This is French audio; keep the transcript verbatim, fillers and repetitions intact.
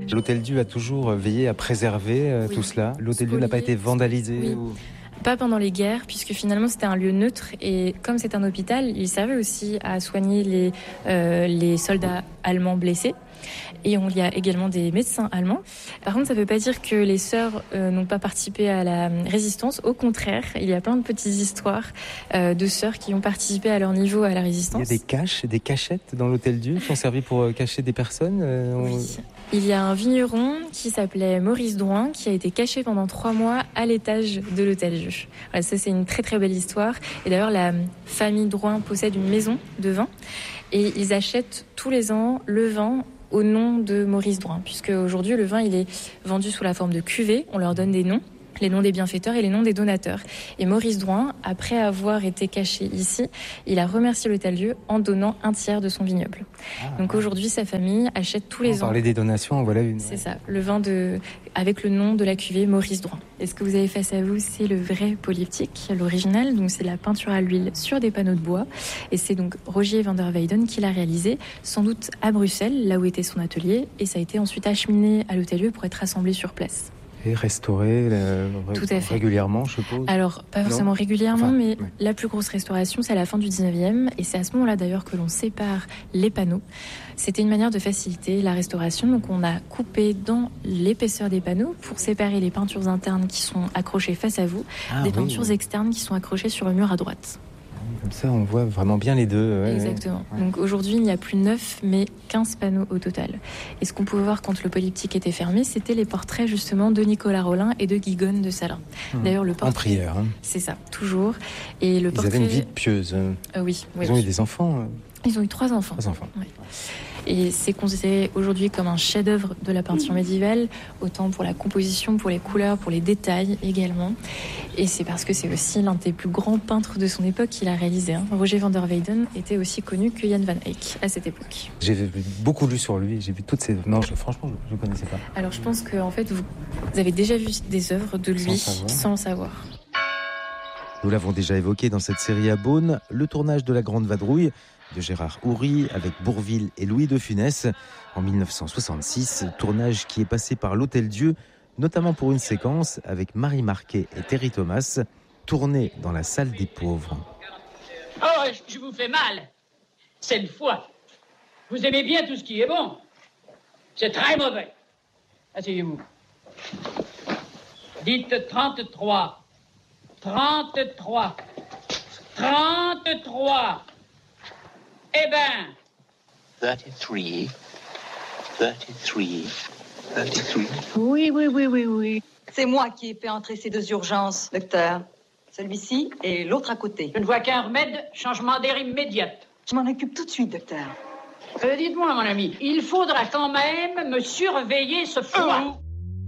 L'Hôtel-Dieu a toujours veillé à préserver euh, Oui. tout cela. L'Hôtel-Dieu n'a pas été vandalisé Oui. ou... Pas pendant les guerres, puisque finalement c'était un lieu neutre et comme c'est un hôpital, il servait aussi à soigner les, euh, les soldats allemands blessés. Et on, il y a également des médecins allemands. Par contre, ça ne veut pas dire que les sœurs euh, n'ont pas participé à la résistance. Au contraire, il y a plein de petites histoires euh, de sœurs qui ont participé à leur niveau à la résistance. Il y a des caches, des cachettes dans l'Hôtel-Dieu qui ont servi pour euh, cacher des personnes euh, on... Oui. Il y a un vigneron qui s'appelait Maurice Drouin qui a été caché pendant trois mois à l'étage de l'Hôtel-Dieu. Voilà, ça, c'est une très très belle histoire. Et d'ailleurs, la famille Drouin possède une maison de vin et ils achètent tous les ans le vin au nom de Maurice Drouin, puisque aujourd'hui le vin il est vendu sous la forme de cuvées, on leur donne des noms, les noms des bienfaiteurs et les noms des donateurs. Et Maurice Drouin, après avoir été caché ici, il a remercié l'Hôtel-Dieu en donnant un tiers de son vignoble. Ah, Donc aujourd'hui sa famille achète tous les on ans. Parler des donations, en voilà une. C'est ça, le vin de avec le nom de la cuvée Maurice Drouin. Et ce que vous avez face à vous, c'est le vrai polyptyque, l'original. Donc c'est la peinture à l'huile sur des panneaux de bois. Et c'est donc Rogier van der Weyden qui l'a réalisé, sans doute à Bruxelles, là où était son atelier. Et ça a été ensuite acheminé à l'Hôtel-Dieu pour être assemblé sur place. Et restauré euh, Tout à fait. régulièrement, je suppose. Alors, pas forcément non régulièrement, enfin, mais ouais. La plus grosse restauration, c'est à la fin du dix-neuvième. Et c'est à ce moment-là, d'ailleurs, que l'on sépare les panneaux. C'était une manière de faciliter la restauration. Donc, on a coupé dans l'épaisseur des panneaux pour séparer les peintures internes qui sont accrochées face à vous ah, des oui, peintures oui. externes qui sont accrochées sur le mur à droite. Comme ça, on voit vraiment bien les deux. Ouais, Exactement. Ouais. Donc aujourd'hui, il n'y a plus neuf, mais quinze panneaux au total. Et ce qu'on pouvait voir quand le polyptyque était fermé, c'était les portraits justement de Nicolas Rolin et de Guigone de Salins. Mmh. D'ailleurs, le portrait... En prière. Hein. C'est ça, toujours. Et le Ils portrait... avaient une vie pieuse. Euh, oui, oui. Ils ont eu des enfants. Ils ont eu trois enfants. Trois enfants. Oui. Et c'est considéré aujourd'hui comme un chef-d'œuvre de la peinture médiévale, autant pour la composition, pour les couleurs, pour les détails également. Et c'est parce que c'est aussi l'un des plus grands peintres de son époque qu'il a réalisé. Hein. Roger van der Weyden était aussi connu que Jan van Eyck à cette époque. J'ai beaucoup lu sur lui, j'ai vu toutes ses... Non, je, franchement, je ne connaissais pas. Alors je pense que en fait, vous, vous avez déjà vu des œuvres de lui sans, sans le savoir. Nous l'avons déjà évoqué dans cette série à Beaune, le tournage de La Grande Vadrouille de Gérard Houry avec Bourvil et Louis de Funès en dix-neuf cent soixante-six, tournage qui est passé par l'Hôtel-Dieu, notamment pour une séquence avec Marie Marquet et Terry Thomas, tournée dans la salle des pauvres. Oh, je vous fais mal. C'est une fois. Vous aimez bien tout ce qui est bon. C'est très mauvais. Asseyez-vous. Dites trente-trois. trente-trois. trente-trois. Eh ben... thirty-three, thirty-three, thirty-three. Oui, oui, oui, oui, oui. C'est moi qui ai fait entrer ces deux urgences, docteur. Celui-ci et l'autre à côté. Je ne vois qu'un remède, changement d'air immédiat. Je m'en occupe tout de suite, docteur. Euh, dites-moi, mon ami, il faudra quand même me surveiller ce foie.